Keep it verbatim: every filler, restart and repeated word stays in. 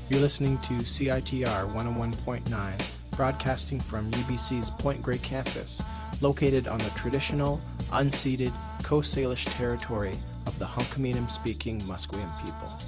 You're listening to C I T R one oh one point nine, broadcasting from U B C's Point Grey campus, located on the traditional, unceded Coast Salish territory of the Hunkaminam-speaking Musqueam people.